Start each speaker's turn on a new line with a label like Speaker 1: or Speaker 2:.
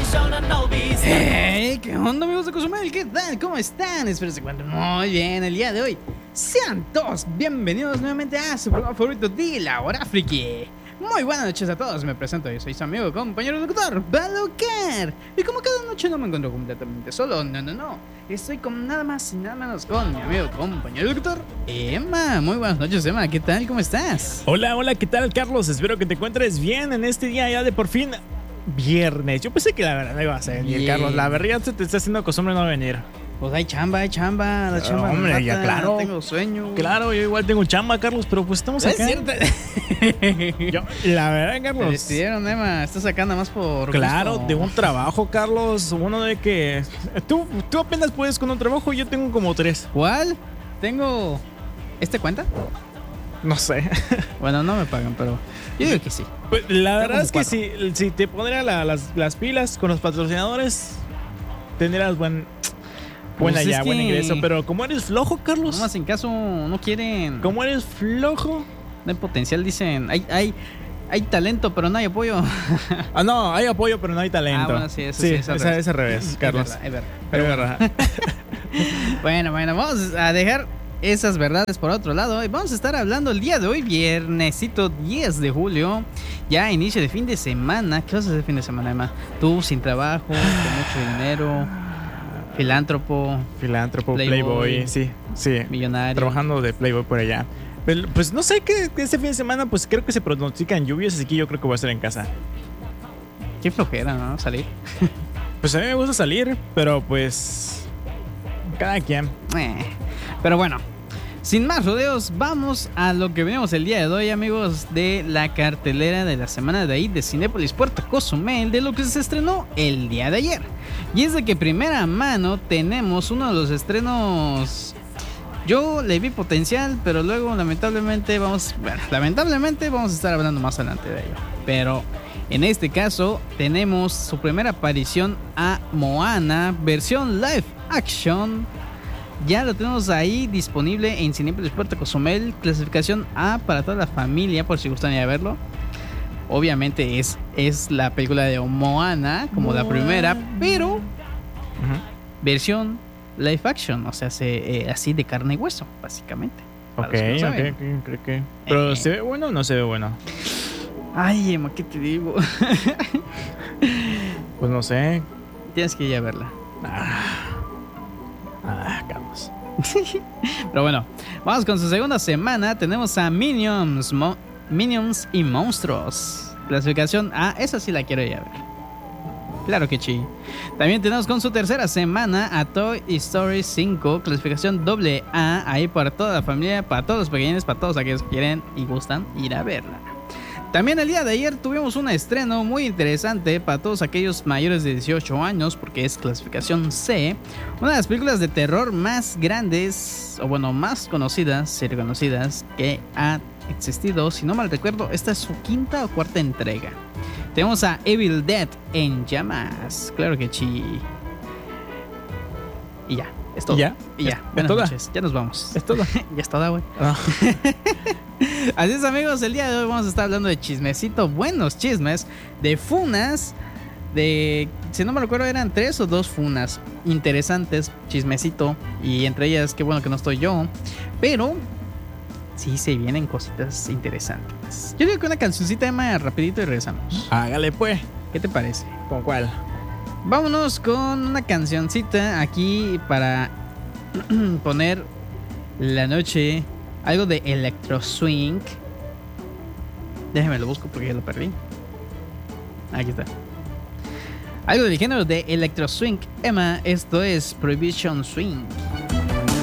Speaker 1: Hey, ¿qué onda, amigos de Cozumel? ¿Qué tal? ¿Cómo están? Espero se encuentren muy bien el día de hoy. Sean todos bienvenidos nuevamente a su programa favorito de La Hora Friki. Muy buenas noches a todos, me presento, yo soy su amigo, compañero doctor Balucar. Y como cada noche no me encuentro completamente solo, no, estoy con nada más y nada menos con mi amigo, compañero doctor Emma. Muy buenas noches, Emma, ¿qué tal? ¿Cómo estás?
Speaker 2: Hola, ¿qué tal, Carlos? Espero que te encuentres bien en este día ya de por fin viernes. Yo pensé que la verdad no iba a ser venir, Carlos. La verdad ya se te está haciendo costumbre no venir.
Speaker 1: Pues hay chamba, la chamba.
Speaker 2: Hombre,
Speaker 1: mata,
Speaker 2: ya claro.
Speaker 1: Tengo sueño.
Speaker 2: Claro, yo igual tengo chamba, Carlos, pero pues estamos acá.
Speaker 1: Es cierto.
Speaker 2: Yo, la verdad, Carlos.
Speaker 1: Te despidieron, Emma. Estás acá nada más por
Speaker 2: Claro,
Speaker 1: gusto.
Speaker 2: de un trabajo, Carlos. Uno de que tú apenas puedes con un trabajo, yo tengo como 3.
Speaker 1: ¿Cuál? Tengo... ¿Este cuenta?
Speaker 2: No sé.
Speaker 1: Bueno, no me pagan, pero yo digo que sí.
Speaker 2: Pues, la verdad es que
Speaker 1: 4.
Speaker 2: si te pondría las pilas con los patrocinadores, tendrías buen ingreso. Pero como eres flojo, Carlos.
Speaker 1: No más en caso, no quieren.
Speaker 2: Como eres flojo.
Speaker 1: No hay potencial, dicen. Hay talento, pero no hay apoyo.
Speaker 2: No, hay apoyo, pero no hay talento.
Speaker 1: Bueno, sí, eso sí,
Speaker 2: es al revés, Carlos.
Speaker 1: Es verdad.
Speaker 2: Pero verdad.
Speaker 1: Bueno, vamos a dejar esas verdades por otro lado. Y vamos a estar hablando el día de hoy, viernesito 10 de julio. Ya inicio de fin de semana. ¿Qué vas a hacer el fin de semana, Emma? Tú, sin trabajo, con mucho dinero, filántropo,
Speaker 2: Playboy, sí.
Speaker 1: millonario.
Speaker 2: Trabajando de Playboy por allá. Pues no sé, que este fin de semana pues creo que se pronostican lluvias, así que yo creo que voy a estar en casa.
Speaker 1: Qué flojera, ¿no? Salir.
Speaker 2: Pues a mí me gusta salir, pero pues cada quien.
Speaker 1: Pero bueno, sin más rodeos, vamos a lo que venimos el día de hoy, amigos, de la cartelera de la semana de ahí de Cinépolis Puerto Cozumel, de lo que se estrenó el día de ayer. Y es de que primera mano tenemos uno de los estrenos. Yo le vi potencial, pero luego lamentablemente vamos a estar hablando más adelante de ello. Pero en este caso tenemos su primera aparición a Moana, versión live action. Ya lo tenemos ahí disponible en Cinépolis Puerto Cozumel, clasificación A para toda la familia, por si gustan ir a verlo. Obviamente es la película de Moana, como la primera, pero versión live action, o sea, así de carne y hueso, básicamente.
Speaker 2: Ok. Pero ¿se ve bueno o no se ve bueno?
Speaker 1: Ay, Emma, ¿qué te digo?
Speaker 2: Pues no sé.
Speaker 1: Tienes que ir a verla.
Speaker 2: Carlos.
Speaker 1: Pero bueno, vamos con su segunda semana. Tenemos a Minions y Monstruos. Clasificación A, esa sí la quiero ir a ver. Claro que sí. También tenemos con su tercera semana a Toy Story 5, clasificación AA, ahí para toda la familia, para todos los pequeños, para todos aquellos que quieren y gustan ir a verla. También el día de ayer tuvimos un estreno muy interesante para todos aquellos mayores de 18 años, porque es clasificación C, una de las películas de terror más grandes, o bueno, más conocidas y reconocidas que ha existido. Si no mal recuerdo, esta es su quinta o cuarta entrega. Tenemos a Evil Dead en llamas. Claro que sí. Y ya, es todo.
Speaker 2: ¿Ya?
Speaker 1: Y ya, buenas noches. Ya nos vamos.
Speaker 2: Es todo.
Speaker 1: Ya es toda, güey.
Speaker 2: No.
Speaker 1: Así es, amigos, el día de hoy vamos a estar hablando de chismecito, buenos chismes, de funas, de, si no me recuerdo, eran 3 o 2 funas interesantes, chismecito, y entre ellas, qué bueno que no estoy yo, pero sí se vienen cositas interesantes. Yo digo que una cancioncita más rapidito y regresamos.
Speaker 2: Hágale pues.
Speaker 1: ¿Qué te parece?
Speaker 2: ¿Con cuál?
Speaker 1: Vámonos con una cancioncita aquí para poner la noche. Algo de electro swing. Déjame lo busco porque ya lo perdí. Aquí está. Algo del género de electro swing. Emma, esto es Prohibition Swing.